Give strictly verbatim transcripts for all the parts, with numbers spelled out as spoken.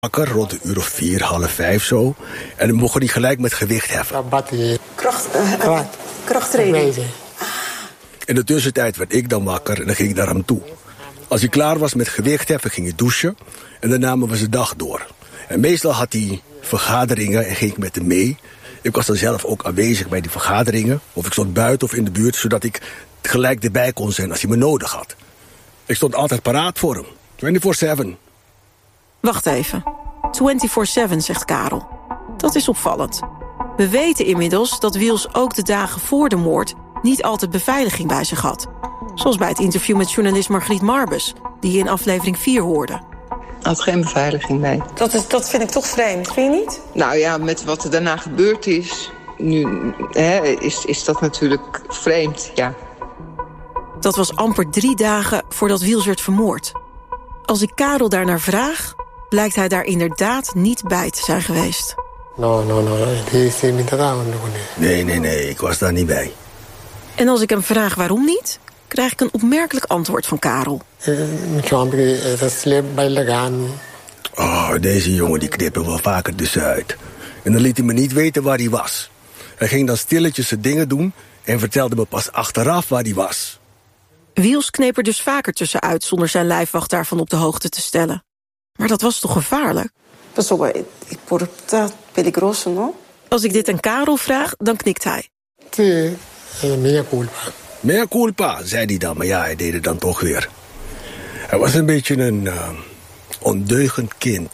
wakker, rond een uur of vier, half vijf zo. En dan begon hij gelijk met gewicht heffen. Kracht, uh, krachttraining. In de tussentijd werd ik dan wakker en dan ging ik naar hem toe. Als hij klaar was met gewicht heffen, ging hij douchen. En dan namen we zijn dag door. En meestal had hij vergaderingen en ging ik met hem mee. Ik was dan zelf ook aanwezig bij die vergaderingen. Of ik stond buiten of in de buurt, zodat ik gelijk erbij kon zijn als hij me nodig had. Ik stond altijd paraat voor hem. vierentwintig zeven. Wacht even. vierentwintig zeven, zegt Karel. Dat is opvallend. We weten inmiddels dat Wiels ook de dagen voor de moord niet altijd beveiliging bij zich had. Zoals bij het interview met journalist Margriet Marbus, die je in aflevering vier hoorde. Had geen beveiliging bij. Dat, is, dat vind ik toch vreemd, vind je niet? Nou ja, met wat er daarna gebeurd is, nu hè, is, is dat natuurlijk vreemd, ja. Dat was amper drie dagen voordat Wiels werd vermoord. Als ik Karel daarnaar vraag, blijkt hij daar inderdaad niet bij te zijn geweest. No, no, no. Nee, nee, nee, ik was daar niet bij. En als ik hem vraag waarom niet, krijg ik een opmerkelijk antwoord van Karel. Oh, deze jongen die knippen wel vaker tussenuit. En dan liet hij me niet weten waar hij was. Hij ging dan stilletjes zijn dingen doen en vertelde me pas achteraf waar hij was. Wiels kneep er dus vaker tussenuit zonder zijn lijfwacht daarvan op de hoogte te stellen. Maar dat was toch gevaarlijk? Als ik dit aan Karel vraag, dan knikt hij. Mea culpa. Mea culpa, zei hij dan, maar ja, hij deed het dan toch weer. Hij was een beetje een uh, ondeugend kind.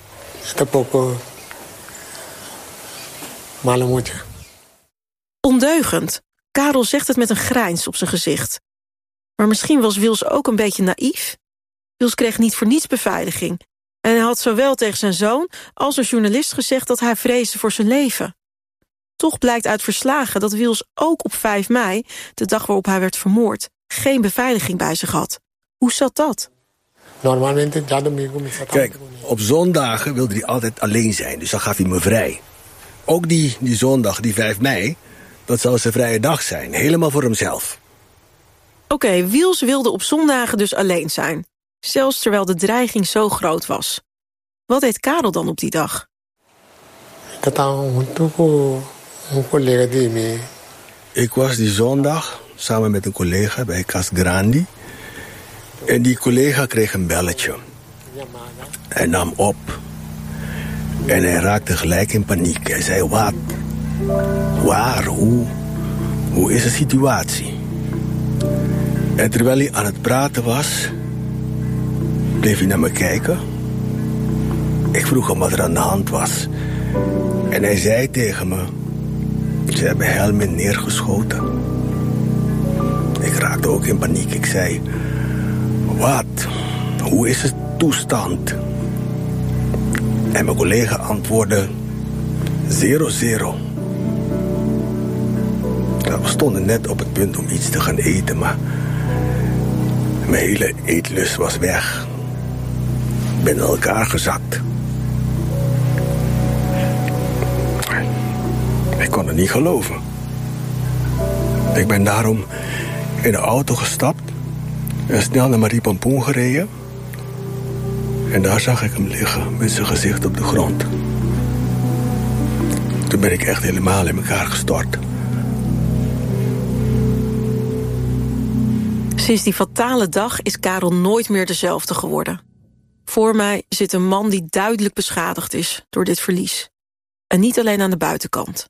Ondeugend? Karel zegt het met een grijns op zijn gezicht. Maar misschien was Wiels ook een beetje naïef. Wiels kreeg niet voor niets beveiliging. En hij had zowel tegen zijn zoon als een journalist gezegd dat hij vreesde voor zijn leven. Toch blijkt uit verslagen dat Wiels ook op vijf mei, de dag waarop hij werd vermoord, geen beveiliging bij zich had. Hoe zat dat? Kijk, op zondagen wilde hij altijd alleen zijn, dus dan gaf hij me vrij. Ook die, die zondag, die vijf mei, dat zou zijn vrije dag zijn, helemaal voor hemzelf. Oké, okay, Wiels wilde op zondagen dus alleen zijn. Zelfs terwijl de dreiging zo groot was. Wat deed Karel dan op die dag? Ik was die zondag samen met een collega bij Cas Grandi. En die collega kreeg een belletje. Hij nam op. En hij raakte gelijk in paniek. Hij zei, wat? Waar? Hoe? Hoe is de situatie? En terwijl hij aan het praten was, bleef hij naar me kijken. Ik vroeg hem wat er aan de hand was. En hij zei tegen me, ze hebben Helmin neergeschoten. Ik raakte ook in paniek. Ik zei, wat? Hoe is de toestand? En mijn collega antwoordde, zero, zero. We stonden net op het punt om iets te gaan eten, maar mijn hele eetlust was weg. Ik ben in elkaar gezakt. Ik kon het niet geloven. Ik ben daarom in de auto gestapt en snel naar Marie Pampoen gereden. En daar zag ik hem liggen met zijn gezicht op de grond. Toen ben ik echt helemaal in elkaar gestort. Sinds die fatale dag is Karel nooit meer dezelfde geworden. Voor mij zit een man die duidelijk beschadigd is door dit verlies. En niet alleen aan de buitenkant.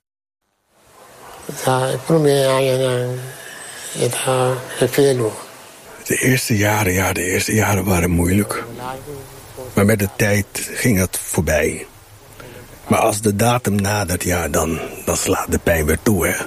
De eerste jaren, ja, de eerste jaren waren moeilijk. Maar met de tijd ging het voorbij. Maar als de datum nadert, ja, dan, dan slaat de pijn weer toe, hè.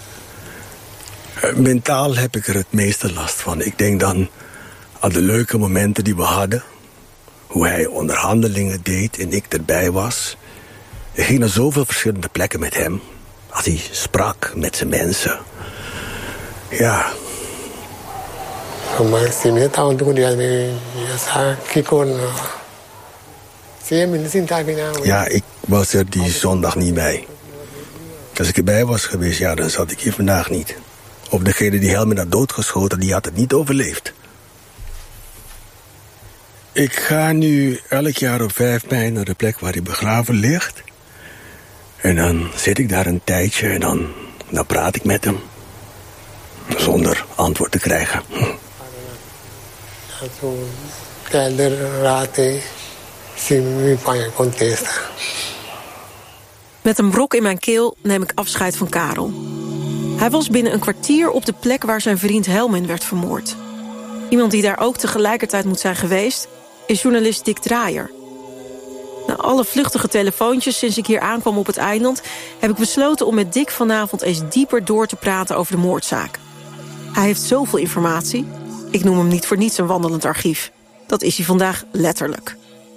Mentaal heb ik er het meeste last van. Ik denk dan aan de leuke momenten die we hadden. Hoe hij onderhandelingen deed en ik erbij was. Ik ging naar zoveel verschillende plekken met hem. Als hij sprak met zijn mensen. Ja. Ja, ik was er die zondag niet bij. Als ik erbij was geweest, ja, dan zat ik hier vandaag niet. Of degene die Helmin had doodgeschoten, die had het niet overleefd. Ik ga nu elk jaar op vijf mei naar de plek waar hij begraven ligt. En dan zit ik daar een tijdje en dan, dan praat ik met hem. Zonder antwoord te krijgen. Met een brok in mijn keel neem ik afscheid van Karel. Hij was binnen een kwartier op de plek waar zijn vriend Helmin werd vermoord. Iemand die daar ook tegelijkertijd moet zijn geweest is journalist Dick Draaier. Na alle vluchtige telefoontjes sinds ik hier aankwam op het eiland heb ik besloten om met Dick vanavond eens dieper door te praten over de moordzaak. Hij heeft zoveel informatie. Ik noem hem niet voor niets een wandelend archief. Dat is hij vandaag letterlijk.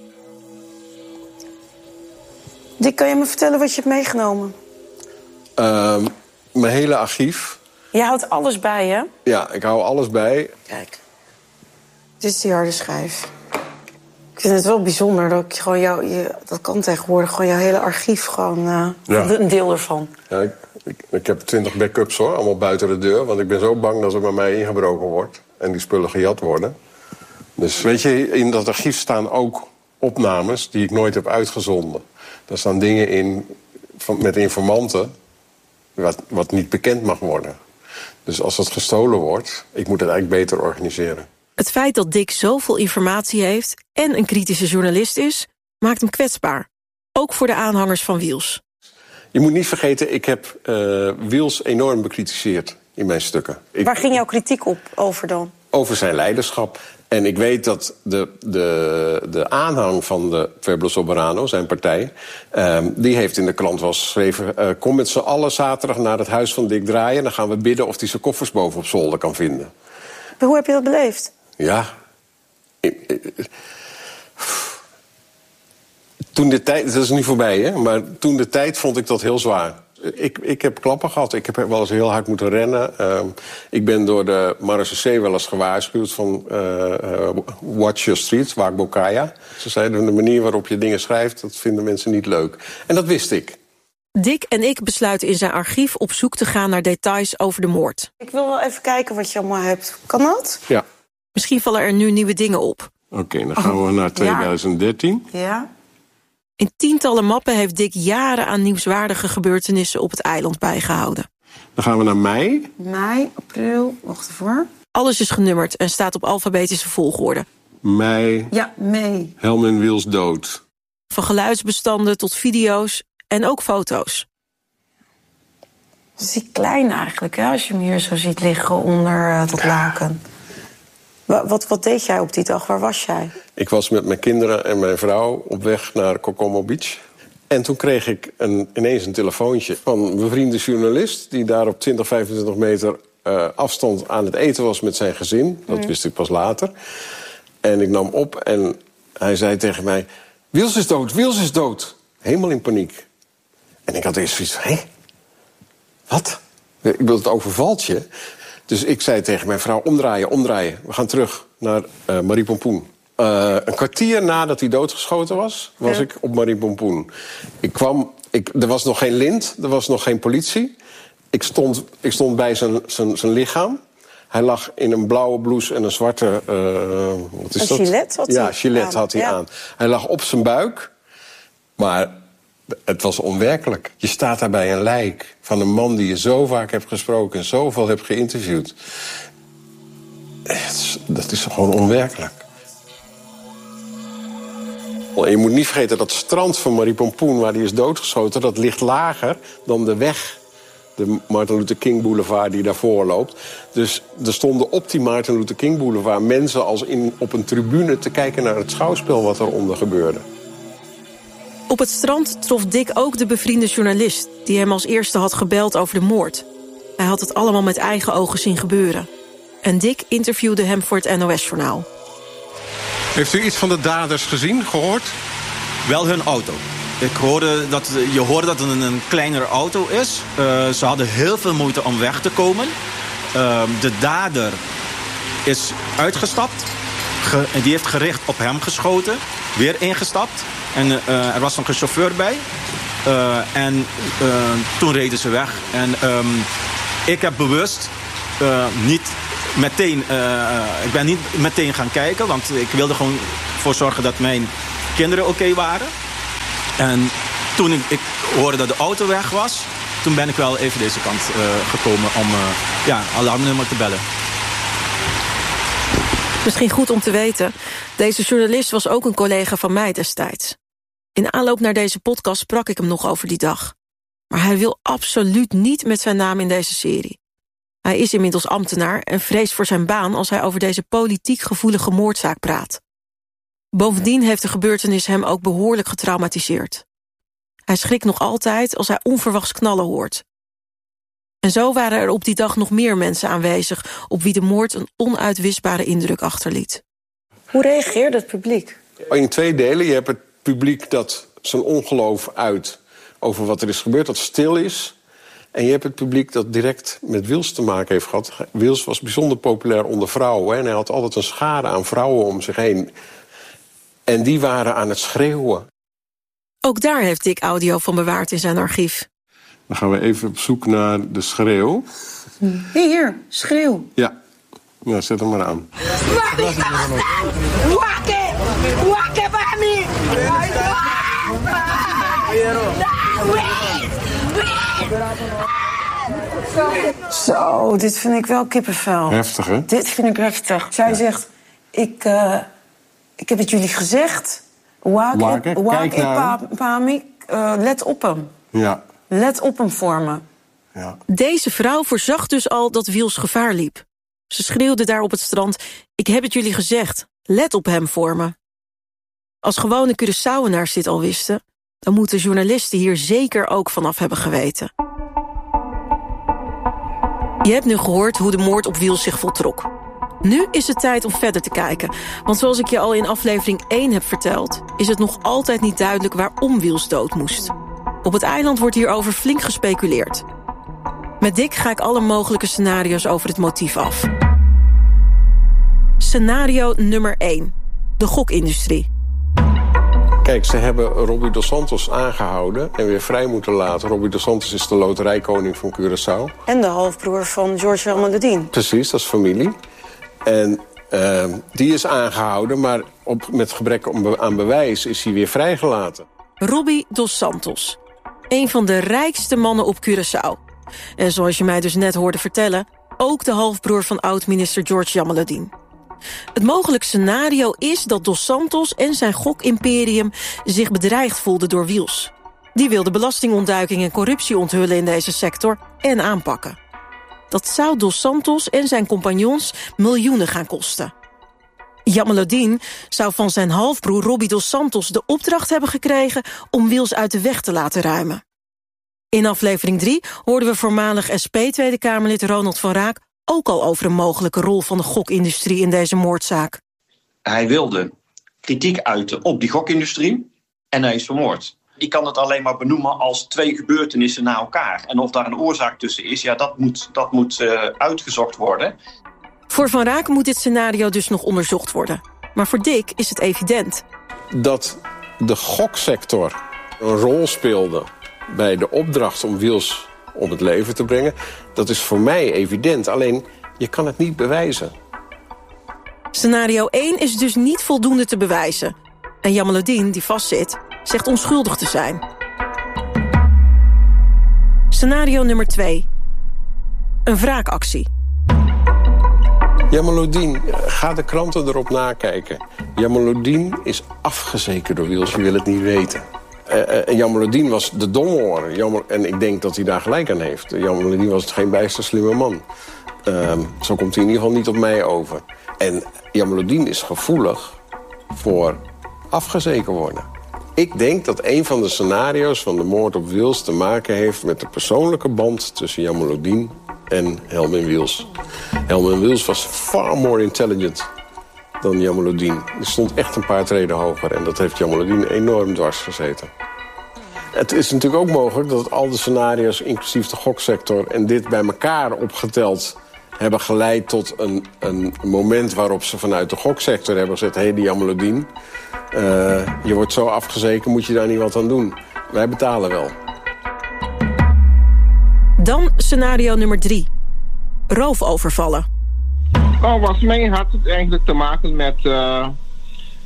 Dick, kan je me vertellen wat je hebt meegenomen? Uh, mijn hele archief. Je houdt alles bij, hè? Ja, ik hou alles bij. Kijk. Dit is die harde schijf. Ik vind het wel bijzonder dat ik gewoon jou... Je, dat kan tegenwoordig gewoon jouw hele archief gewoon... Uh, ja. Een deel ervan. Ja, ik, ik, ik heb twintig backups, hoor. Allemaal buiten de deur. Want ik ben zo bang dat er bij mij ingebroken wordt. En die spullen gejat worden. Dus weet je, in dat archief staan ook opnames die ik nooit heb uitgezonden. Daar staan dingen in van, met informanten... Wat, wat niet bekend mag worden. Dus als dat gestolen wordt, ik moet het eigenlijk beter organiseren. Het feit dat Dick zoveel informatie heeft en een kritische journalist is, maakt hem kwetsbaar. Ook voor de aanhangers van Wiels. Je moet niet vergeten, ik heb uh, Wiels enorm bekritiseerd in mijn stukken. Ik, Waar ging jouw kritiek op over dan? Over zijn leiderschap. En ik weet dat de, de, de aanhang van de Pueblo Soberano, zijn partij... Um, die heeft in de krant wel geschreven... Uh, kom met z'n allen zaterdag naar het huis van Dick Draaier... dan gaan we bidden of hij zijn koffers boven op zolder kan vinden. Maar hoe heb je dat beleefd? Ja. Toen de tijd, dat is nu voorbij, hè? Maar toen de tijd vond ik dat heel zwaar. Ik, ik heb klappen gehad. Ik heb wel eens heel hard moeten rennen. Uh, ik ben door de Marechaussee wel eens gewaarschuwd van... Uh, uh, watch your streets, waak Bokaya. Ze zeiden, de manier waarop je dingen schrijft... dat vinden mensen niet leuk. En dat wist ik. Dick en ik besluiten in zijn archief op zoek te gaan naar details over de moord. Ik wil wel even kijken wat je allemaal hebt. Kan dat? Ja. Misschien vallen er nu nieuwe dingen op. Oké, okay, dan gaan we naar twintig dertien. Ja. ja. In tientallen mappen heeft Dick jaren aan nieuwswaardige gebeurtenissen op het eiland bijgehouden. Dan gaan we naar mei. Mei, april, wacht ervoor. Alles is genummerd en staat op alfabetische volgorde. Mei. Ja, mei. Helmin Wiels dood. Van geluidsbestanden tot video's en ook foto's. Het is klein eigenlijk, hè, als je hem hier zo ziet liggen onder uh, dat laken. Wat, wat, wat deed jij op die dag? Waar was jij? Ik was met mijn kinderen en mijn vrouw op weg naar Kokomo Beach. En toen kreeg ik een, ineens een telefoontje van een bevriende journalist... die daar op twintig, vijfentwintig meter uh, afstand aan het eten was met zijn gezin. Dat mm. wist ik pas later. En ik nam op en hij zei tegen mij... Wiels is dood, Wiels is dood. Helemaal in paniek. En ik had eerst zoiets van, hé? Wat? Ik wil het overvalt je. Dus ik zei tegen mijn vrouw, omdraaien, omdraaien. We gaan terug naar uh, Maripompoen. Uh, een kwartier nadat hij doodgeschoten was, was ja. ik op Maripompoen. Ik kwam, ik, er was nog geen lint, er was nog geen politie. Ik stond, ik stond bij zijn, zijn, zijn lichaam. Hij lag in een blauwe blouse en een zwarte... Uh, wat is een dat? gilet had ja, hij gilet aan. had hij ja. aan. Hij lag op zijn buik, maar het was onwerkelijk. Je staat daar bij een lijk van een man die je zo vaak hebt gesproken... en zoveel hebt geïnterviewd. Dat is gewoon onwerkelijk. En je moet niet vergeten dat strand van Maripompoen, waar hij is doodgeschoten... dat ligt lager dan de weg, de Martin Luther King Boulevard die daarvoor loopt. Dus er stonden op die Martin Luther King Boulevard mensen als in, op een tribune te kijken naar het schouwspel wat eronder gebeurde. Op het strand trof Dick ook de bevriende journalist... die hem als eerste had gebeld over de moord. Hij had het allemaal met eigen ogen zien gebeuren. En Dick interviewde hem voor het N O S-journaal. Heeft u iets van de daders gezien, gehoord? Wel hun auto. Ik hoorde dat, je hoorde dat het een, een kleinere auto is. Uh, ze hadden heel veel moeite om weg te komen. Uh, de dader is uitgestapt. Ge, die heeft gericht op hem geschoten. Weer ingestapt. En uh, er was nog een chauffeur bij. Uh, en uh, toen reden ze weg. En um, ik heb bewust uh, niet... Meteen, uh, ik ben niet meteen gaan kijken, want ik wilde gewoon ervoor zorgen dat mijn kinderen oké okay waren. En toen ik, ik hoorde dat de auto weg was, toen ben ik wel even deze kant uh, gekomen om uh, ja, alarmnummer te bellen. Misschien goed om te weten, deze journalist was ook een collega van mij destijds. In aanloop naar deze podcast sprak ik hem nog over die dag. Maar hij wil absoluut niet met zijn naam in deze serie. Hij is inmiddels ambtenaar en vreest voor zijn baan als hij over deze politiek gevoelige moordzaak praat. Bovendien heeft de gebeurtenis hem ook behoorlijk getraumatiseerd. Hij schrikt nog altijd als hij onverwachts knallen hoort. En zo waren er op die dag nog meer mensen aanwezig, op wie de moord een onuitwisbare indruk achterliet. Hoe reageerde het publiek? In twee delen. Je hebt het publiek dat zijn ongeloof uit over wat er is gebeurd, dat stil is. En je hebt het publiek dat direct met Wils te maken heeft gehad. Wils was bijzonder populair onder vrouwen. Hè, en hij had altijd een schare aan vrouwen om zich heen. En die waren aan het schreeuwen. Ook daar heeft Dick audio van bewaard in zijn archief. Dan gaan we even op zoek naar de schreeuw. Hier, hier, schreeuw. Ja, nou, zet hem maar aan. Zo, dit vind ik wel kippenvel. Heftig, hè? Dit vind ik heftig. Zij ja. zegt, ik, uh, ik heb het jullie gezegd. Waak ik Pami, uh, let op hem. Ja. Let op hem voor me. Ja. Deze vrouw voorzag dus al dat Wils gevaar liep. Ze schreeuwde daar op het strand, ik heb het jullie gezegd, let op hem voor me. Als gewone Curaçaoënaars dit al wisten, dan moeten journalisten hier zeker ook vanaf hebben geweten. Je hebt nu gehoord hoe de moord op Wils zich voltrok. Nu is het tijd om verder te kijken. Want zoals ik je al in aflevering één heb verteld, is het nog altijd niet duidelijk waarom Wils dood moest. Op het eiland wordt hierover flink gespeculeerd. Met Dick ga ik alle mogelijke scenario's over het motief af. Scenario nummer één. De gokindustrie. Kijk, ze hebben Robbie dos Santos aangehouden en weer vrij moeten laten. Robbie dos Santos is de loterijkoning van Curaçao. En de halfbroer van George Amadedin. Precies, dat is familie. En uh, die is aangehouden, maar op, met gebrek aan bewijs is hij weer vrijgelaten. Robbie dos Santos. Een van de rijkste mannen op Curaçao. En zoals je mij dus net hoorde vertellen, ook de halfbroer van oud-minister George Amadedin. Het mogelijk scenario is dat dos Santos en zijn gokimperium zich bedreigd voelden door Wils. Die wilde belastingontduiking en corruptie onthullen in deze sector en aanpakken. Dat zou dos Santos en zijn compagnons miljoenen gaan kosten. Amadedin zou van zijn halfbroer Robbie dos Santos de opdracht hebben gekregen om Wils uit de weg te laten ruimen. In aflevering drie hoorden we voormalig S P Tweede Kamerlid Ronald van Raak ook al over een mogelijke rol van de gokindustrie in deze moordzaak. Hij wilde kritiek uiten op die gokindustrie en hij is vermoord. Ik kan het alleen maar benoemen als twee gebeurtenissen na elkaar. En of daar een oorzaak tussen is, ja, dat moet, dat moet uh, uitgezocht worden. Voor Van Raak moet dit scenario dus nog onderzocht worden. Maar voor Dick is het evident. Dat de goksector een rol speelde bij de opdracht om Wils om het leven te brengen, dat is voor mij evident. Alleen, je kan het niet bewijzen. Scenario één is dus niet voldoende te bewijzen. En Amadedin, die vastzit, zegt onschuldig te zijn. Scenario nummer twee. Een wraakactie. Amadedin, ga de kranten erop nakijken. Amadedin is afgezekerd door Wils, je wil het niet weten. Uh, en Amadedin was de domhoor. Jammer, en ik denk dat hij daar gelijk aan heeft. Amadedin was geen bijster slimme man. Uh, zo komt hij in ieder geval niet op mij over. En Amadedin is gevoelig voor afgezekerd worden. Ik denk dat een van de scenario's van de moord op Wils te maken heeft met de persoonlijke band tussen Amadedin en Helmin Wils. Helmin Wils was far more intelligent dan Amadedin. Die stond echt een paar treden hoger en dat heeft Amadedin enorm dwars gezeten. Het is natuurlijk ook mogelijk dat al de scenario's, inclusief de goksector en dit bij elkaar opgeteld, hebben geleid tot een, een moment waarop ze vanuit de goksector hebben gezegd: hé, hey, die Amadedin, uh, je wordt zo afgezekerd, moet je daar niet wat aan doen. Wij betalen wel. Dan scenario nummer drie. Roofovervallen. Nou, volgens mij had het eigenlijk te maken met uh,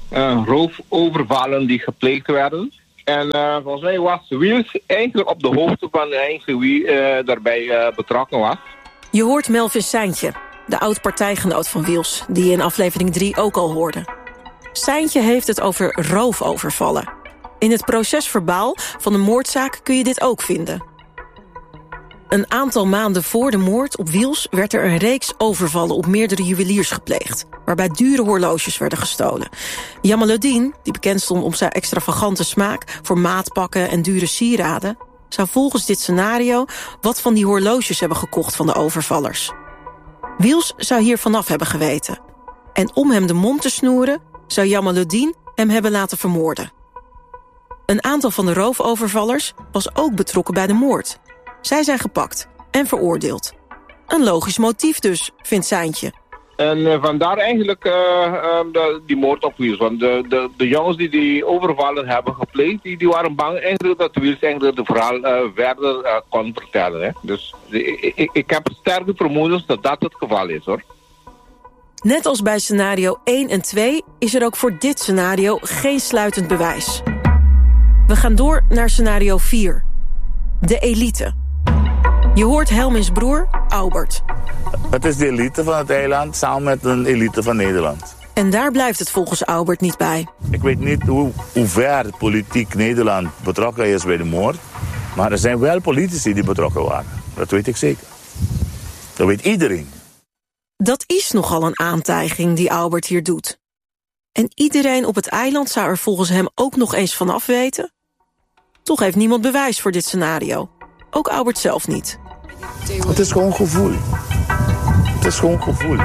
uh, roofovervallen die gepleegd werden. En uh, volgens mij was Wiels eigenlijk op de hoogte van eigenlijk wie uh, daarbij uh, betrokken was. Je hoort Melvin Seintje, de oud-partijgenoot van Wiels, die je in aflevering drie ook al hoorde. Seintje heeft het over roofovervallen. In het procesverbaal van de moordzaak kun je dit ook vinden. Een aantal maanden voor de moord op Wiels werd er een reeks overvallen op meerdere juweliers gepleegd, waarbij dure horloges werden gestolen. Jamaluddin, die bekend stond om zijn extravagante smaak voor maatpakken en dure sieraden, zou volgens dit scenario wat van die horloges hebben gekocht van de overvallers. Wiels zou hier vanaf hebben geweten. En om hem de mond te snoeren, zou Jamaluddin hem hebben laten vermoorden. Een aantal van de roofovervallers was ook betrokken bij de moord. Zij zijn gepakt en veroordeeld. Een logisch motief dus, vindt Seintje. En uh, vandaar eigenlijk uh, uh, de, die moord op Wiels. Want de, de, de jongens die die overvallen hebben gepleegd, die, die waren bang eigenlijk dat Wiels eigenlijk de verhaal uh, verder uh, kon vertellen. Hè? Dus de, ik, ik heb sterke vermoedens dat dat het geval is, hoor. Net als bij scenario één en twee is er ook voor dit scenario geen sluitend bewijs. We gaan door naar scenario vier. De elite. Je hoort Helmins broer, Albert. Het is de elite van het eiland samen met een elite van Nederland. En daar blijft het volgens Albert niet bij. Ik weet niet hoe, hoe ver politiek Nederland betrokken is bij de moord. Maar er zijn wel politici die betrokken waren. Dat weet ik zeker. Dat weet iedereen. Dat is nogal een aantijging die Albert hier doet. En iedereen op het eiland zou er volgens hem ook nog eens van af weten? Toch heeft niemand bewijs voor dit scenario. Ook Albert zelf niet. Het is gewoon gevoel. Het is gewoon gevoel.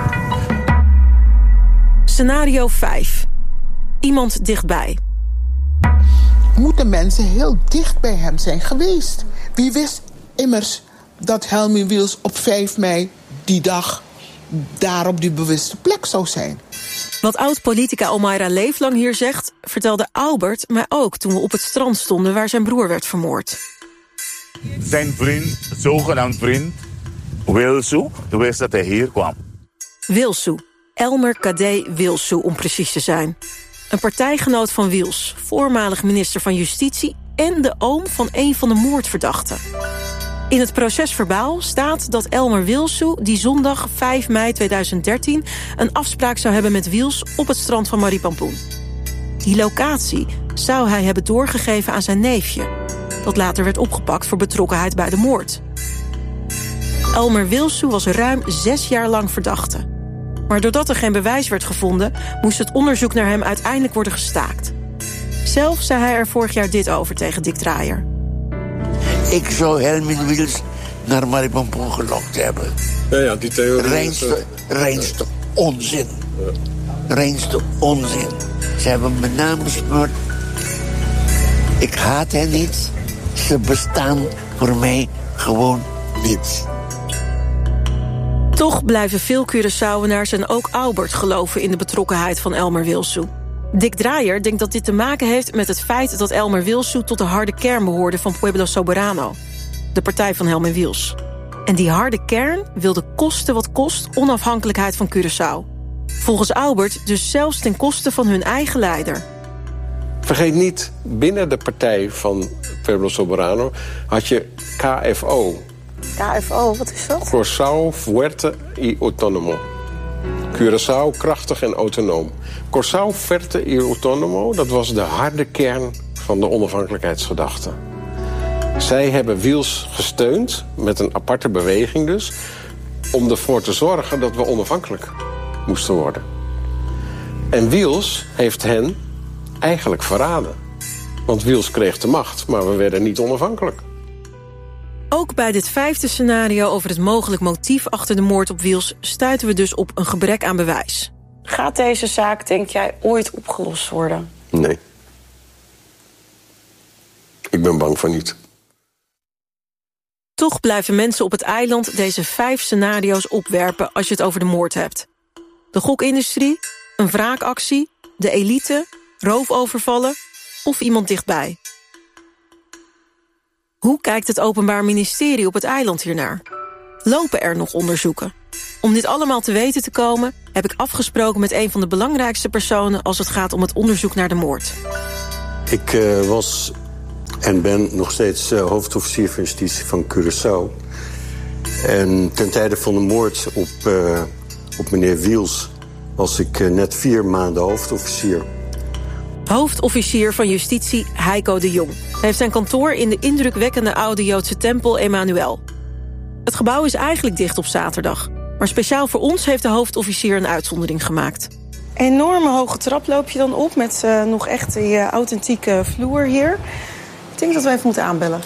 Scenario vijf. Iemand dichtbij. Moeten mensen heel dicht bij hem zijn geweest? Wie wist immers dat Helmin Wiels op vijf mei die dag daar op die bewuste plek zou zijn? Wat oud-politica Omaira Leeflang hier zegt, vertelde Albert mij ook toen we op het strand stonden waar zijn broer werd vermoord. Zijn vriend, zogenaamd vriend, Wilsu, wist dat hij hier kwam. Wilsu, Elmer Kadé Wilsu om precies te zijn. Een partijgenoot van Wiels, voormalig minister van Justitie en de oom van een van de moordverdachten. In het procesverbaal staat dat Elmer Wilsu die zondag vijf mei tweeduizend dertien een afspraak zou hebben met Wiels op het strand van Maripampoen. Die locatie zou hij hebben doorgegeven aan zijn neefje, dat later werd opgepakt voor betrokkenheid bij de moord. Elmer Wilsu was ruim zes jaar lang verdachte. Maar doordat er geen bewijs werd gevonden, moest het onderzoek naar hem uiteindelijk worden gestaakt. Zelf zei hij er vorig jaar dit over tegen Dick Draaier. Ik zou Helmin Wiels naar Maripampoen gelokt hebben. Ja, ja, die theorie... Reinste, reinste onzin. Ja. Reinste onzin. Ze hebben mijn naam besmeurd. Ik haat hen niet. Ze bestaan voor mij gewoon niet. Toch blijven veel Curaçaoenaars en ook Albert geloven in de betrokkenheid van Elmer Wilsu. Dick Draaier denkt dat dit te maken heeft met het feit dat Elmer Wilsu tot de harde kern behoorde van Pueblo Soberano, de partij van Helmin Wiels. En die harde kern wilde koste wat kost onafhankelijkheid van Curaçao. Volgens Albert dus zelfs ten koste van hun eigen leider. Vergeet niet, binnen de partij van Pueblo Soberano had je K F O. K F O, wat is dat? Curaçao Fuerte y Autonomo. Curaçao krachtig en autonoom. Curaçao Fuerte y Autonomo, dat was de harde kern van de onafhankelijkheidsgedachte. Zij hebben Wiels gesteund, met een aparte beweging dus, om ervoor te zorgen dat we onafhankelijk moesten worden. En Wiels heeft hen eigenlijk verraden. Want Wiels kreeg de macht, maar we werden niet onafhankelijk. Ook bij dit vijfde scenario over het mogelijk motief achter de moord op Wiels stuiten we dus op een gebrek aan bewijs. Gaat deze zaak, denk jij, ooit opgelost worden? Nee. Ik ben bang voor niet. Toch blijven mensen op het eiland deze vijf scenario's opwerpen als je het over de moord hebt. De gokindustrie, een wraakactie, de elite, roofovervallen of iemand dichtbij. Hoe kijkt het Openbaar Ministerie op het eiland hiernaar? Lopen er nog onderzoeken? Om dit allemaal te weten te komen heb ik afgesproken met een van de belangrijkste personen als het gaat om het onderzoek naar de moord. Ik uh, was en ben nog steeds uh, hoofdofficier van justitie van Curaçao. En ten tijde van de moord op, uh, op meneer Wiels was ik uh, net vier maanden hoofdofficier. Hoofdofficier van justitie Heiko de Jong heeft zijn kantoor in de indrukwekkende oude Joodse tempel Emmanuel. Het gebouw is eigenlijk dicht op zaterdag, maar speciaal voor ons heeft de hoofdofficier een uitzondering gemaakt. Enorme hoge trap loop je dan op met uh, nog echt die uh, authentieke vloer hier. Ik denk dat we even moeten aanbellen.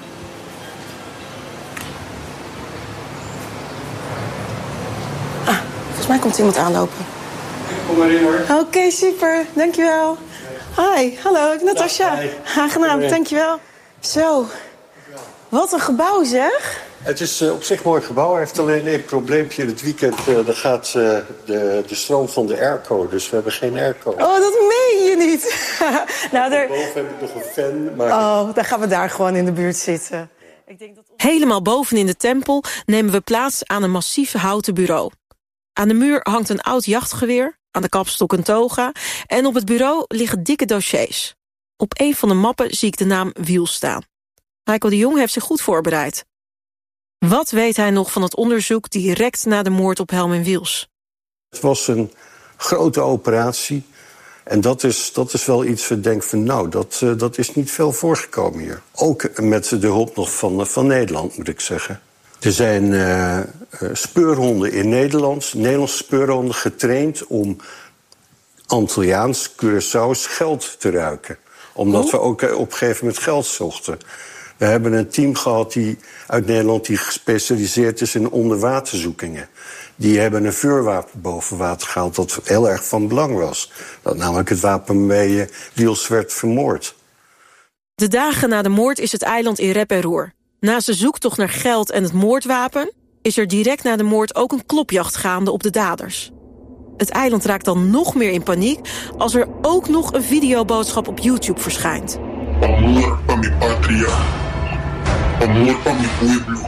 Ah, volgens mij komt iemand aanlopen. Kom maar in hoor. Oké, okay, super. Dankjewel. Hi, hallo, ik Natasja. Aangenaam, dankjewel. Zo, wat een gebouw zeg. Het is uh, op zich een mooi gebouw. Hij heeft alleen één probleempje. Het weekend uh, er gaat uh, de, de stroom van de airco. Dus we hebben geen airco. Oh, dat meen je niet. nou, er... Boven heb ik nog een fan. Maar... Oh, dan gaan we daar gewoon in de buurt zitten. Ik denk dat... Helemaal boven in de tempel nemen we plaats aan een massief houten bureau. Aan de muur hangt een oud jachtgeweer, aan de kapstok een toga... en op het bureau liggen dikke dossiers. Op een van de mappen zie ik de naam Wiels staan. Heiko de Jong heeft zich goed voorbereid. Wat weet hij nog van het onderzoek direct na de moord op Helmin Wiels? Het was een grote operatie. En dat is, dat is wel iets waar ik denk van nou, dat, uh, dat is niet veel voorgekomen hier. Ook met de hulp nog van, van Nederland, moet ik zeggen. Er zijn uh, uh, speurhonden in Nederland, Nederlandse speurhonden getraind om Antilliaans, Curaçao's geld te ruiken. Omdat oh. we ook uh, op een gegeven moment geld zochten. We hebben een team gehad die, uit Nederland die gespecialiseerd is in onderwaterzoekingen. Die hebben een vuurwapen boven water gehaald dat heel erg van belang was. Dat namelijk het wapen waarmee Wiels werd vermoord. De dagen na de moord is het eiland in rep en roer. Naast de zoektocht naar geld en het moordwapen is er direct na de moord ook een klopjacht gaande op de daders. Het eiland raakt dan nog meer in paniek als er ook nog een videoboodschap op YouTube verschijnt. Amor pa mi patria. Amor pa mi pueblo.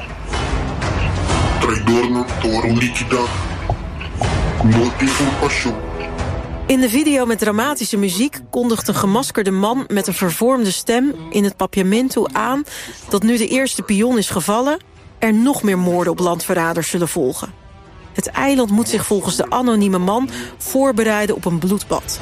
Traidor no toro liquidar. Motivo passion. In de video met dramatische muziek kondigt een gemaskerde man met een vervormde stem in het papiamento aan dat nu de eerste pion is gevallen, er nog meer moorden op landverraders zullen volgen. Het eiland moet zich volgens de anonieme man voorbereiden op een bloedbad.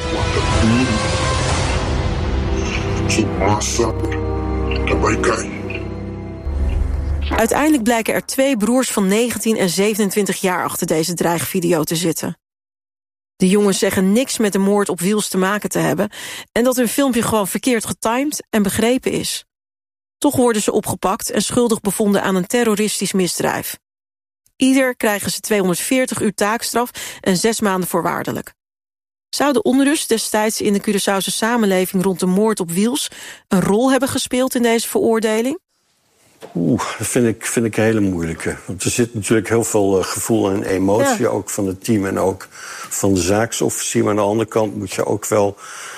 Uiteindelijk blijken er twee broers van negentien en zevenentwintig jaar achter deze dreigvideo te zitten. De jongens zeggen niks met de moord op Wiels te maken te hebben en dat hun filmpje gewoon verkeerd getimed en begrepen is. Toch worden ze opgepakt en schuldig bevonden aan een terroristisch misdrijf. Ieder krijgen ze tweehonderdveertig uur taakstraf en zes maanden voorwaardelijk. Zou de onrust destijds in de Curaçaose samenleving rond de moord op Wiels een rol hebben gespeeld in deze veroordeling? Oeh, dat vind ik, vind ik een hele moeilijke. Want er zit natuurlijk heel veel uh, gevoel en emotie, ja. Ook van het team en ook van de zaaksofficier. Maar aan de andere kant moet je ook wel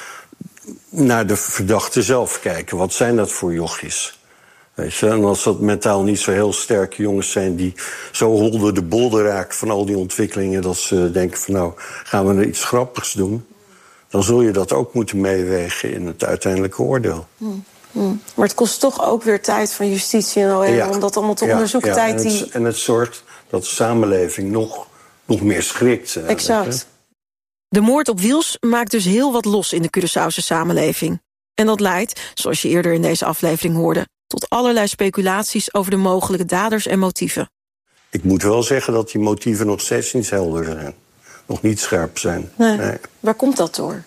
naar de verdachte zelf kijken. Wat zijn dat voor jochies? Weet je? En als dat mentaal niet zo heel sterke jongens zijn die zo holder de bolder raken van al die ontwikkelingen, dat ze denken van nou, gaan we er iets grappigs doen, dan zul je dat ook moeten meewegen in het uiteindelijke oordeel. Hmm. Hmm. Maar het kost toch ook weer tijd van justitie en O M ja. om dat allemaal te ja, onderzoeken. Ja. Tijd en, het, die... en het zorgt dat de samenleving nog, nog meer schrikt. Exact. De moord op Wiels maakt dus heel wat los in de Curaçaose samenleving. En dat leidt, zoals je eerder in deze aflevering hoorde, tot allerlei speculaties over de mogelijke daders en motieven. Ik moet wel zeggen dat die motieven nog steeds niet helder zijn. Nog niet scherp zijn. Nee. Nee. Waar komt dat door?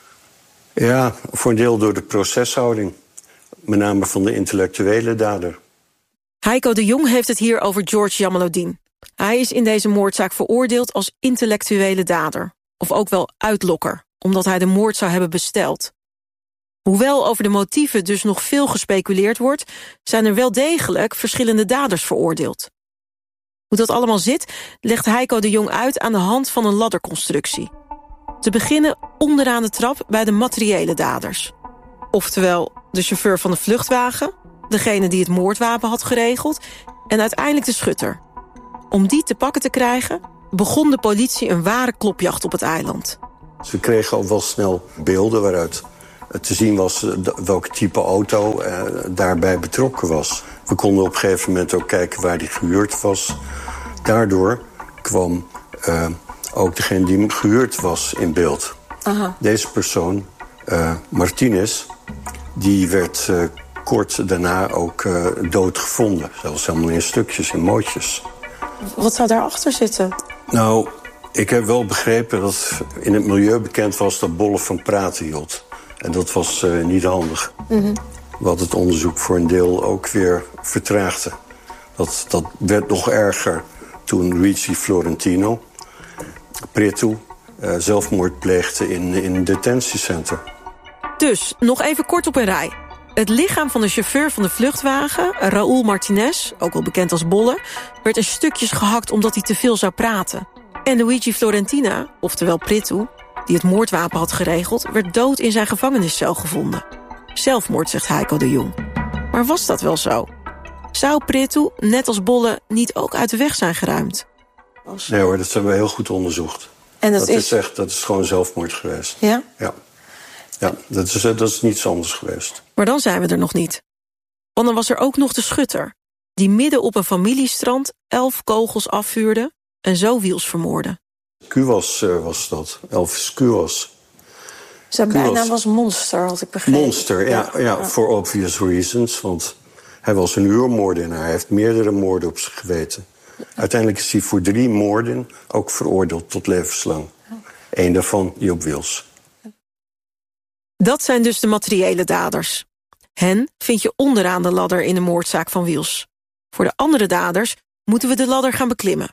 Ja, voor een deel door de proceshouding. Met name van de intellectuele dader. Heiko de Jong heeft het hier over George Jamaluddin. Hij is in deze moordzaak veroordeeld als intellectuele dader. Of ook wel uitlokker, omdat hij de moord zou hebben besteld. Hoewel over de motieven dus nog veel gespeculeerd wordt, zijn er wel degelijk verschillende daders veroordeeld. Hoe dat allemaal zit, legt Heiko de Jong uit aan de hand van een ladderconstructie. Te beginnen onderaan de trap bij de materiële daders. Oftewel de chauffeur van de vluchtwagen, degene die het moordwapen had geregeld en uiteindelijk de schutter. Om die te pakken te krijgen, begon de politie een ware klopjacht op het eiland. Ze kregen al wel snel beelden waaruit te zien was welk type auto uh, daarbij betrokken was. We konden op een gegeven moment ook kijken waar die gehuurd was. Daardoor kwam uh, ook degene die gehuurd was in beeld. Aha. Deze persoon, uh, Martinez, die werd uh, kort daarna ook uh, dood gevonden. Zelfs helemaal in stukjes, in mootjes. Wat zou daarachter zitten? Nou, ik heb wel begrepen dat in het milieu bekend was dat Bolle van praten hield. En dat was uh, niet handig. Mm-hmm. Wat het onderzoek voor een deel ook weer vertraagde. Dat, dat werd nog erger toen Luigi Florentino, Preto, uh, zelfmoord pleegde in, in een detentiecenter. Dus, nog even kort op een rij. Het lichaam van de chauffeur van de vluchtwagen, Raúl Martinez, ook wel bekend als Bolle, werd in stukjes gehakt omdat hij te veel zou praten. En Luigi Florentina, oftewel Preto, die het moordwapen had geregeld, werd dood in zijn gevangeniscel gevonden. Zelfmoord, zegt Heiko de Jong. Maar was dat wel zo? Zou Preto, net als Bolle, niet ook uit de weg zijn geruimd? Nee hoor, dat hebben we heel goed onderzocht. En dat, dat is... is echt, dat is gewoon zelfmoord geweest. Ja? Ja. Ja, dat is, dat is niets anders geweest. Maar dan zijn we er nog niet. Want dan was er ook nog de schutter, die midden op een familiestrand elf kogels afvuurde en zo Wiels vermoordde. Kuwas uh, was dat, Elvis Kuwas. Zijn bijnaam was Monster, had ik begrepen. Monster, ja, ja, ja, for obvious reasons. Want hij was een huurmoordenaar. Hij heeft meerdere moorden op zich geweten. Uiteindelijk is hij voor drie moorden ook veroordeeld tot levenslang. Eén daarvan, Joop Wiels. Dat zijn dus de materiële daders. Hen vind je onderaan de ladder in de moordzaak van Wiels. Voor de andere daders moeten we de ladder gaan beklimmen.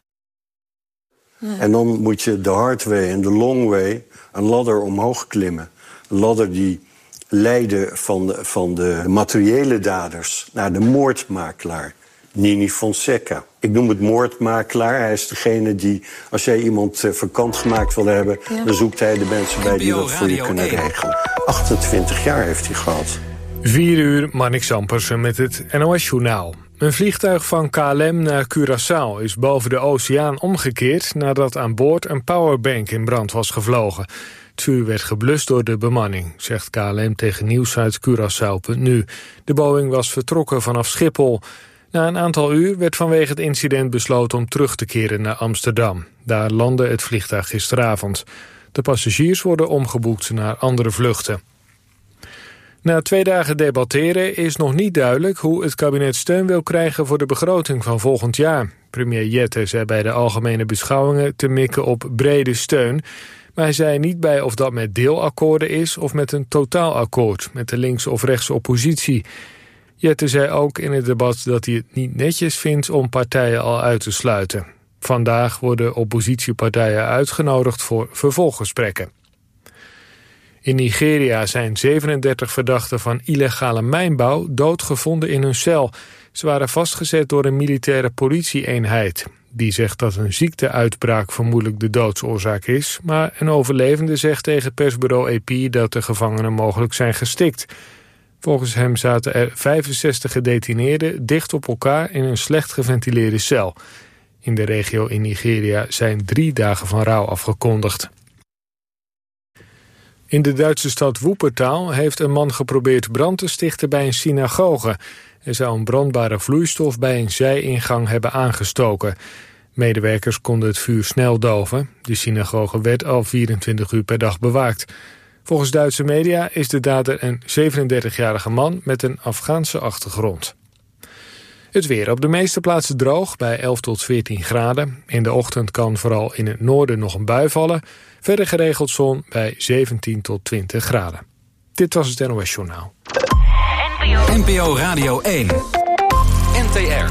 En dan moet je de hard way en de long way een ladder omhoog klimmen. Een ladder die leidde van de, van de materiële daders naar de moordmakelaar. Nini Fonseca. Ik noem het moordmakelaar. Hij is degene die, als jij iemand uh, vakant gemaakt wil hebben, ja, dan zoekt hij de mensen bij die dat voor je kunnen regelen. achtentwintig jaar heeft hij gehad. Vier uur, Marnik Zampersen met het N O S-journaal. Een vliegtuig van K L M naar Curaçao is boven de oceaan omgekeerd nadat aan boord een powerbank in brand was gevlogen. Het vuur werd geblust door de bemanning, zegt K L M tegen nieuws uit Curaçao punt n u. De Boeing was vertrokken vanaf Schiphol. Na een aantal uur werd vanwege het incident besloten om terug te keren naar Amsterdam. Daar landde het vliegtuig gisteravond. De passagiers worden omgeboekt naar andere vluchten. Na twee dagen debatteren is nog niet duidelijk hoe het kabinet steun wil krijgen voor de begroting van volgend jaar. Premier Jette zei bij de algemene beschouwingen te mikken op brede steun. Maar hij zei niet bij of dat met deelakkoorden is of met een totaalakkoord met de linkse of rechtse oppositie. Jette zei ook in het debat dat hij het niet netjes vindt om partijen al uit te sluiten. Vandaag worden oppositiepartijen uitgenodigd voor vervolggesprekken. In Nigeria zijn zevenendertig verdachten van illegale mijnbouw doodgevonden in hun cel. Ze waren vastgezet door een militaire politie-eenheid. Die zegt dat een ziekteuitbraak vermoedelijk de doodsoorzaak is, maar een overlevende zegt tegen persbureau A P dat de gevangenen mogelijk zijn gestikt. Volgens hem zaten er vijfenzestig gedetineerden dicht op elkaar in een slecht geventileerde cel. In de regio in Nigeria zijn drie dagen van rouw afgekondigd. In de Duitse stad Wuppertal heeft een man geprobeerd brand te stichten bij een synagoge. Er zou een brandbare vloeistof bij een zijingang hebben aangestoken. Medewerkers konden het vuur snel doven. De synagoge werd al vierentwintig uur per dag bewaakt. Volgens Duitse media is de dader een zevenendertigjarige man met een Afghaanse achtergrond. Het weer op de meeste plaatsen droog bij elf tot veertien graden. In de ochtend kan vooral in het noorden nog een bui vallen. Verder geregeld zon bij zeventien tot twintig graden. Dit was het N O S Journaal. N P O Radio één. N T R.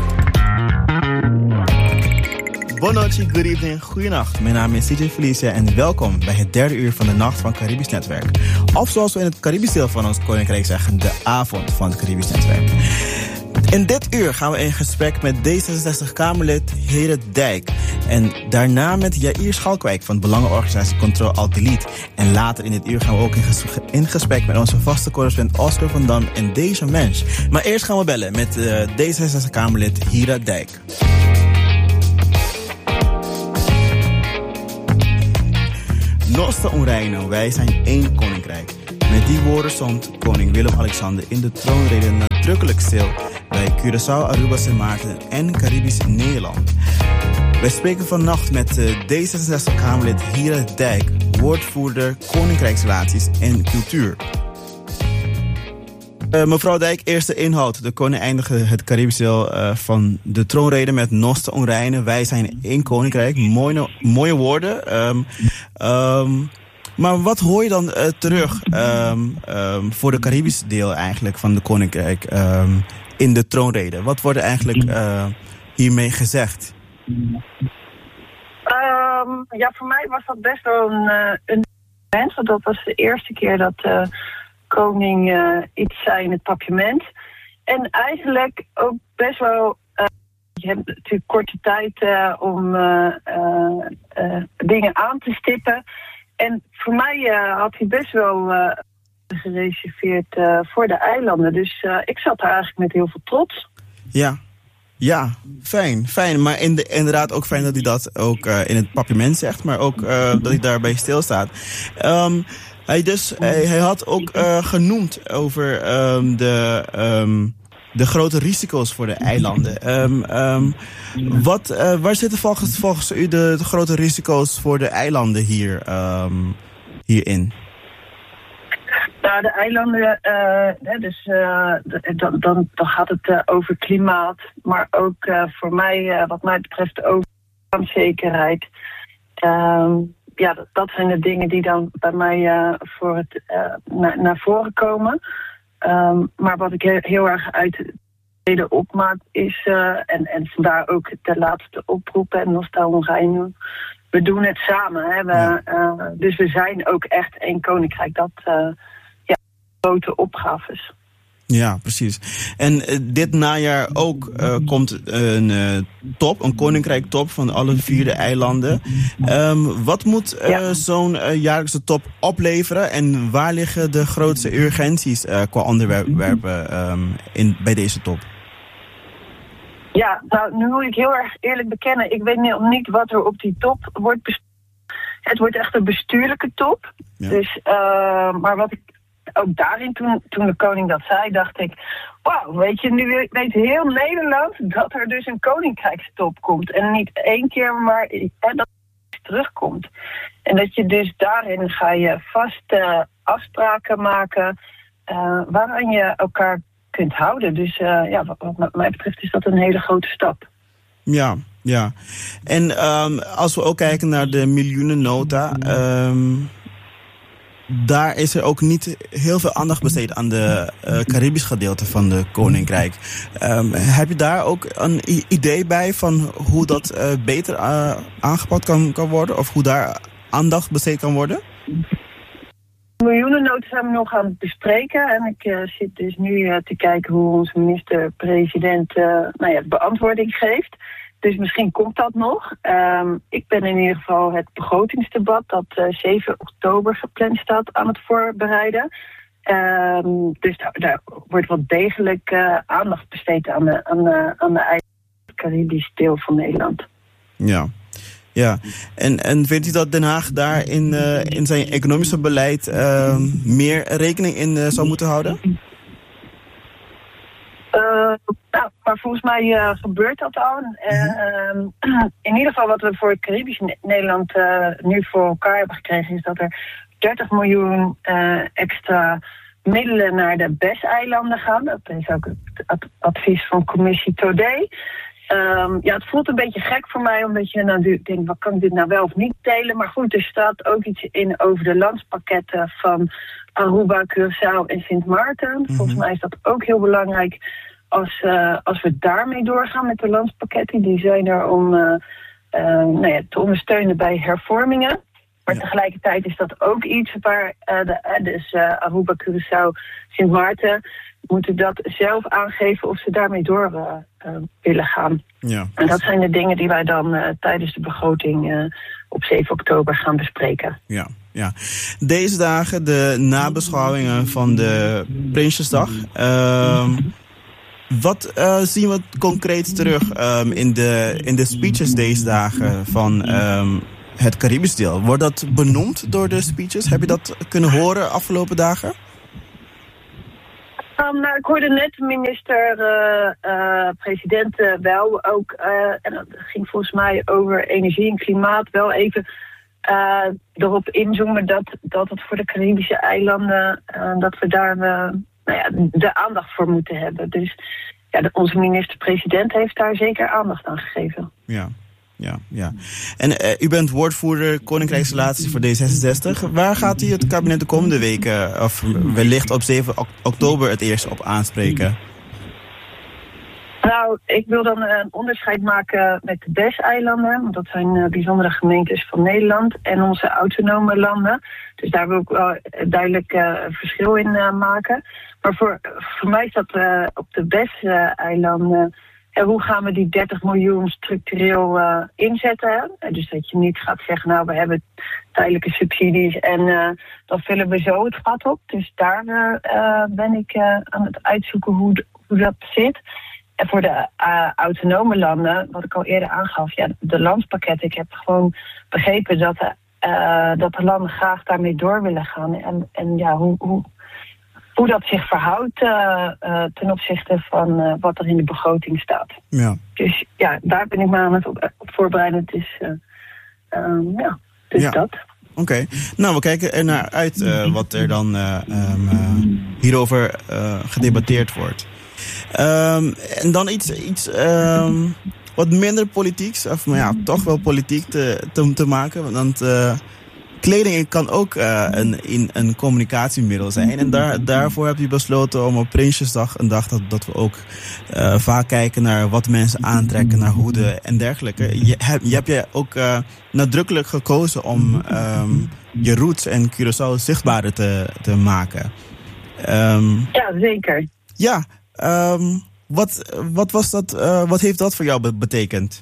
Buonanotte, good evening, goedenacht. Mijn naam is C J Felicia en welkom bij het derde uur van de Nacht van Caribisch Netwerk. Of zoals we in het Caribisch deel van ons koninkrijk zeggen, de avond van het Caribisch Netwerk. In dit uur gaan we in gesprek met D zesenzestig-Kamerlid Hera Dijk. En daarna met Jair Schalkwijk van Belangenorganisatie Control Alt Delete. En later in dit uur gaan we ook in gesprek, in gesprek met onze vaste correspondent Oscar van Dam en deze mens. Maar eerst gaan we bellen met uh, D zesenzestig-Kamerlid Hera Dijk. Nosta Onreino, wij zijn één koninkrijk. Met die woorden stond koning Willem-Alexander in de troonrede nadrukkelijk stil bij Curaçao, Aruba, Sint Maarten en Caribisch Nederland. Wij spreken vannacht met D zesenzestig-Kamerlid Hira Dijk, woordvoerder Koninkrijksrelaties en Cultuur. Uh, mevrouw Dijk, eerste inhoud. De koning eindigde het Caribisch deel uh, van de troonrede met Nosta Onreino. Wij zijn één koninkrijk. Mooie, mooie woorden. Um, um, maar wat hoor je dan uh, terug um, um, voor de Caribisch deel eigenlijk van de koninkrijk um, in de troonrede? Wat wordt eigenlijk uh, hiermee gezegd? Um, ja, voor mij was dat best wel een, uh, een moment. Want dat was de eerste keer dat uh, koning uh, iets zei in het papierment. En eigenlijk ook best wel... Uh, je hebt natuurlijk korte tijd uh, om uh, uh, uh, dingen aan te stippen. En voor mij uh, had hij best wel uh, gereserveerd uh, voor de eilanden. Dus uh, ik zat daar eigenlijk met heel veel trots. Ja. Ja, fijn, fijn. Maar in de, inderdaad ook fijn dat hij dat ook uh, in het papierment zegt, maar ook uh, dat hij daarbij stilstaat. Um, hij, dus, hij, hij had ook uh, genoemd over um, de, um, de grote risico's voor de eilanden. Um, um, wat, uh, waar zitten volgens, volgens u de, de grote risico's voor de eilanden hier, um, hierin? Nou, de eilanden, uh, dus uh, dan, dan, dan gaat het uh, over klimaat, maar ook uh, voor mij, uh, wat mij betreft, over zekerheid. Um, ja, dat, dat zijn de dingen die dan bij mij uh, voor het, uh, na, naar voren komen. Um, maar wat ik heel, heel erg uit de reden opmaak is, uh, en, en vandaar ook de laatste oproep, en Nosta Onreino, we doen het samen. Hè? We, uh, dus we zijn ook echt één koninkrijk. Dat... Uh, grote opgaves. Ja, precies. En uh, dit najaar ook uh, komt een uh, top, een koninkrijk top van alle vier de eilanden. Um, wat moet uh, ja. zo'n uh, jaarlijkse top opleveren en waar liggen de grootste urgenties uh, qua onderwerpen um, in, bij deze top? Ja, nou, nu moet ik heel erg eerlijk bekennen, ik weet nog niet wat er op die top wordt besproken. Het wordt echt een bestuurlijke top. Ja. Dus, uh, maar wat ik ook daarin, toen, toen de koning dat zei, dacht ik, wauw, weet je, nu weet heel Nederland dat er dus een koninkrijkstop komt. En niet één keer, maar en dat het terugkomt. En dat je dus daarin ga je vaste afspraken maken uh, waaraan je elkaar kunt houden. Dus uh, ja, wat, wat mij betreft is dat een hele grote stap. Ja, ja. En um, als we ook kijken naar de miljoenennota, Um daar is er ook niet heel veel aandacht besteed aan de uh, Caribisch gedeelte van de koninkrijk. Um, heb je daar ook een idee bij van hoe dat uh, beter uh, aangepakt kan, kan worden? Of hoe daar aandacht besteed kan worden? Miljoenennota zijn we nog aan het bespreken. En ik uh, zit dus nu uh, te kijken hoe onze minister-president uh, nou ja, beantwoording geeft. Dus misschien komt dat nog. Um, ik ben in ieder geval het begrotingsdebat dat uh, zeven oktober gepland staat aan het voorbereiden. Um, dus daar, daar wordt wel degelijk uh, aandacht besteed aan de, aan de, aan de Caribisch deel van Nederland. Ja, ja. En, en vindt u dat Den Haag daar in, uh, in zijn economische beleid uh, meer rekening in uh, zou moeten houden? Uh, nou, maar volgens mij uh, gebeurt dat al. Uh, uh, in ieder geval wat we voor het Caribisch Nederland uh, nu voor elkaar hebben gekregen, is dat er dertig miljoen uh, extra middelen naar de B E S-eilanden gaan. Dat is ook het advies van commissie Todé. Um, ja, het voelt een beetje gek voor mij, omdat je nou denkt, wat kan ik dit nou wel of niet delen? Maar goed, er staat ook iets in over de landspakketten van Aruba, Curaçao en Sint Maarten. Mm-hmm. Volgens mij is dat ook heel belangrijk als, uh, als we daarmee doorgaan met de landspakketten. Die zijn er om uh, uh, nou ja, te ondersteunen bij hervormingen. Maar ja. tegelijkertijd is dat ook iets waar uh, de, dus uh, Aruba, Curaçao, Sint Maarten moeten dat zelf aangeven of ze daarmee door uh, uh, willen gaan. Ja. En dat zijn de dingen die wij dan uh, tijdens de begroting uh, op zeven oktober gaan bespreken. Ja, ja. Deze dagen de nabeschouwingen van de Prinsjesdag. Uh, wat uh, zien we concreet terug um, in, de, in de speeches deze dagen van um, het Caribisch deel. Wordt dat benoemd door de speeches? Heb je dat kunnen horen afgelopen dagen? Um, nou, ik hoorde net de minister-president uh, uh, wel ook, uh, en dat ging volgens mij over energie en klimaat, wel even uh, erop inzoomen dat, dat het voor de Caribische eilanden, uh, dat we daar uh, nou ja, de aandacht voor moeten hebben. Dus ja, de, onze minister-president heeft daar zeker aandacht aan gegeven. Ja. Ja, ja. En uh, u bent woordvoerder Koninkrijksrelaties voor D zesenzestig. Waar gaat u het kabinet de komende weken, of wellicht op zeven oktober het eerst op aanspreken? Nou, ik wil dan een onderscheid maken met de B E S-eilanden. Want dat zijn uh, bijzondere gemeentes van Nederland. En onze autonome landen. Dus daar wil ik wel duidelijk uh, een verschil in uh, maken. Maar voor, voor mij is dat uh, op de B E S-eilanden... En hoe gaan we die dertig miljoen structureel uh, inzetten? Hè? Dus dat je niet gaat zeggen, nou, we hebben tijdelijke subsidies en uh, dan vullen we zo het gat op. Dus daar uh, ben ik uh, aan het uitzoeken hoe, hoe dat zit. En voor de uh, autonome landen, wat ik al eerder aangaf, ja, de landspakketten. Ik heb gewoon begrepen dat de, uh, dat de landen graag daarmee door willen gaan. En, en ja, hoe... hoe Hoe dat zich verhoudt uh, uh, ten opzichte van uh, wat er in de begroting staat. Ja. Dus ja, daar ben ik me aan het op, op voorbereiden. Het is, uh, um, ja, dus ja. dat. Oké, okay. Nou, we kijken er naar uit uh, wat er dan uh, um, uh, hierover uh, gedebatteerd wordt. Um, en dan iets, iets um, wat minder politieks, of maar ja, toch wel politiek te, te, te maken. Want uh, kleding kan ook uh, een, in, een communicatiemiddel zijn. En daar, daarvoor heb je besloten om op Prinsjesdag, een dag dat, dat we ook uh, vaak kijken naar wat mensen aantrekken, naar hoeden en dergelijke. Je, heb, je hebt je ook uh, nadrukkelijk gekozen om um, je roots en Curaçao zichtbaarder te, te maken. Um, ja, zeker. Ja, um, wat, wat, was dat, uh, wat heeft dat voor jou betekend?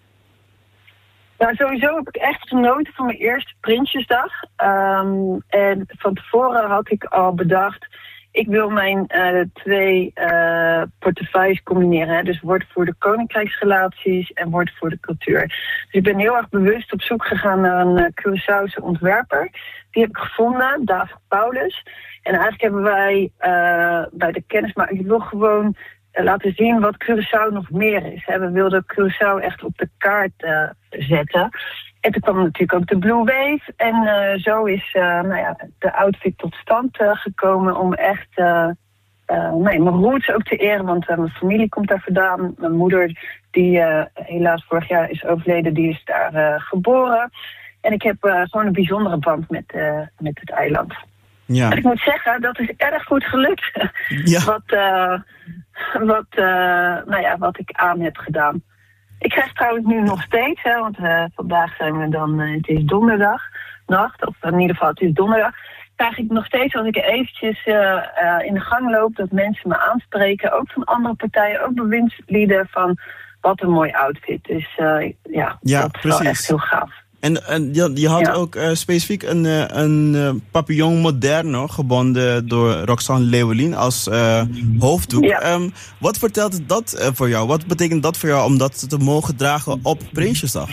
Nou, sowieso heb ik echt genoten van mijn eerste Prinsjesdag. Um, en van tevoren had ik al bedacht, ik wil mijn uh, twee uh, portefeuilles combineren. Hè? Dus wordt voor de Koninkrijksrelaties en wordt voor de cultuur. Dus ik ben heel erg bewust op zoek gegaan naar een uh, Curaçaose ontwerper. Die heb ik gevonden, David Paulus. En eigenlijk hebben wij uh, bij de kennismaking, ik wil gewoon laten zien wat Curaçao nog meer is. We wilden Curaçao echt op de kaart uh, zetten. En toen kwam natuurlijk ook de Blue Wave. En uh, zo is uh, nou ja, de outfit tot stand uh, gekomen om echt uh, uh, nee, mijn roots ook te eren. Want uh, mijn familie komt daar vandaan. Mijn moeder, die uh, helaas vorig jaar is overleden, die is daar uh, geboren. En ik heb uh, gewoon een bijzondere band met, uh, met het eiland. Ja. En ik moet zeggen, dat is erg goed gelukt. Ja. Wat, uh, wat, uh, nou ja, wat ik aan heb gedaan. Ik krijg trouwens nu nog steeds, hè, want uh, vandaag zijn we dan, uh, het is donderdag, nacht, of in ieder geval het is donderdag. Krijg ik nog steeds als ik eventjes uh, uh, in de gang loop, dat mensen me aanspreken, ook van andere partijen, ook bewindslieden, van wat een mooi outfit. Dus uh, ja, ja, dat is precies. wel echt heel gaaf. En, en je, je had ja. ook uh, specifiek een, uh, een uh, papillon moderno gebonden door Roxanne Leeuwelien als uh, hoofddoek. Ja. Um, wat vertelt dat uh, voor jou? Wat betekent dat voor jou om dat te mogen dragen op Prinsjesdag?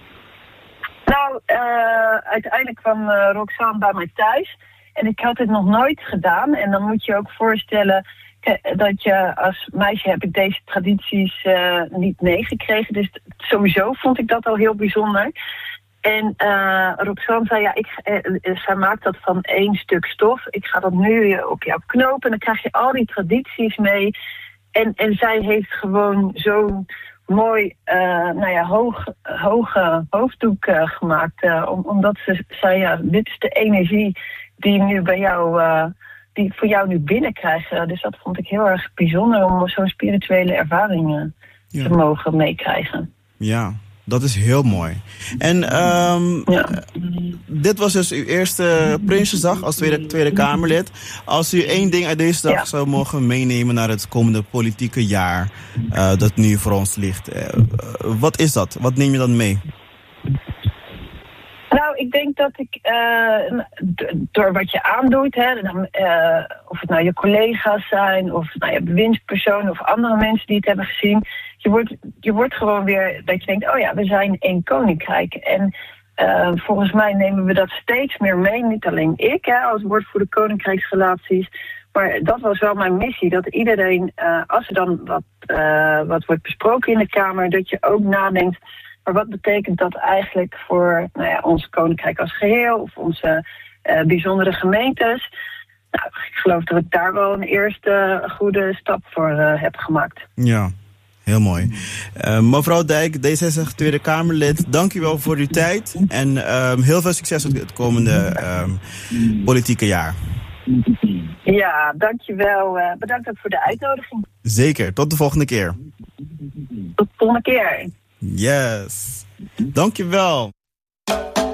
Nou, uh, uiteindelijk kwam uh, Roxanne bij mij thuis. En ik had het nog nooit gedaan. En dan moet je ook voorstellen dat je als meisje heb ik deze tradities uh, niet meegekregen. Dus sowieso vond ik dat al heel bijzonder. En uh, Roxanne zei, ja, ik, uh, zij maakt dat van één stuk stof. Ik ga dat nu op jou knopen en dan krijg je al die tradities mee. En, en zij heeft gewoon zo'n mooi, uh, nou ja, hoog, hoge hoofddoek uh, gemaakt. Uh, om, omdat ze zei, ja, dit is de energie die nu bij jou, uh, die voor jou nu binnenkrijgt. Dus dat vond ik heel erg bijzonder om zo'n spirituele ervaring uh, ja. te mogen meekrijgen. Ja. Dat is heel mooi. En um, ja. dit was dus uw eerste Prinsjesdag als Tweede, tweede Kamerlid. Als u één ding uit deze dag ja. zou mogen meenemen naar het komende politieke jaar uh, dat nu voor ons ligt. Uh, wat is dat? Wat neem je dan mee? Nou, ik denk dat ik uh, door wat je aandoet, hè, dan, uh, of het nou je collega's zijn, of nou je bewindspersonen of andere mensen die het hebben gezien, je wordt, je wordt gewoon weer dat je denkt, oh ja, we zijn één koninkrijk. En uh, volgens mij nemen we dat steeds meer mee. Niet alleen ik, hè, als woordvoerder Koninkrijksrelaties. Maar dat was wel mijn missie. Dat iedereen, uh, als er dan wat, uh, wat wordt besproken in de Kamer, dat je ook nadenkt, maar wat betekent dat eigenlijk voor nou ja, ons Koninkrijk als geheel of onze uh, bijzondere gemeentes? Nou, ik geloof dat ik daar wel een eerste goede stap voor uh, heb gemaakt. Ja, heel mooi. Uh, mevrouw Dijk, D zesenzestig Tweede Kamerlid, dank u wel voor uw tijd. En uh, heel veel succes op het komende uh, politieke jaar. Ja, dankjewel. Uh, bedankt ook voor de uitnodiging. Zeker, tot de volgende keer. Tot de volgende keer. Yes. Dankjewel.